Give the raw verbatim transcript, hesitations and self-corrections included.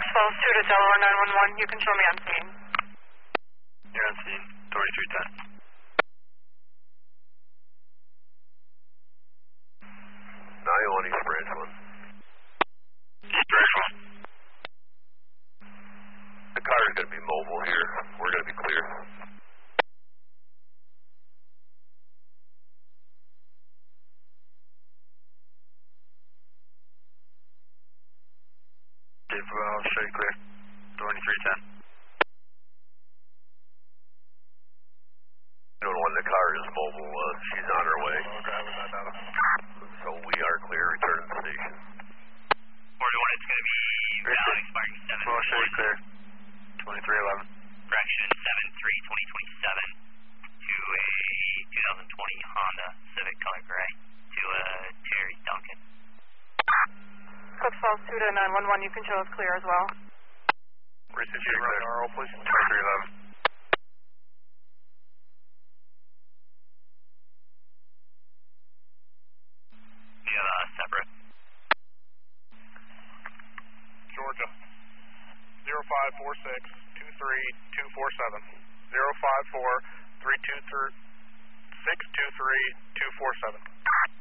Coast Falls two to Delaware nine one one, you can show me on scene. You're on scene, twenty-three ten. nine one East Branch one. East Branch one. The car is going to be mobile here. We're going to be clear. Dave, I'll show you clear. twenty-three ten. When the car is mobile, uh, she's on her way. So we are clear. Return to the station. forty-one, it's going to be now expiring seven. I'll show you clear. twenty-three eleven. Fraction seven three twenty twenty-seven to a two thousand twenty Honda Civic color gray to a Terry Duncan. Coast Falls two to nine one one, you can show us clear as well. Receive you clear. R O, please. twenty-three eleven. Do you have a separate? Georgia. zero five four six two three two four seven. zero five four three two three six two three two four seven.